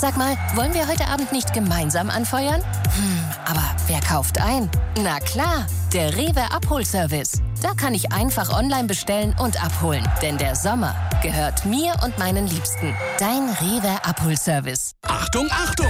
Sag mal, wollen wir heute Abend nicht gemeinsam anfeuern? Aber wer kauft ein? Na klar, der Rewe Abholservice. Da kann ich einfach online bestellen und abholen. Denn der Sommer gehört mir und meinen Liebsten. Dein Rewe Abholservice. Achtung, Achtung!